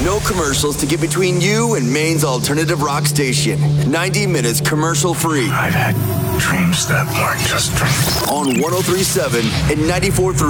No commercials to get between you and Maine's alternative rock station. 90 minutes commercial free. I've had dreams that weren't just dreams. On 103.7 and 94.3.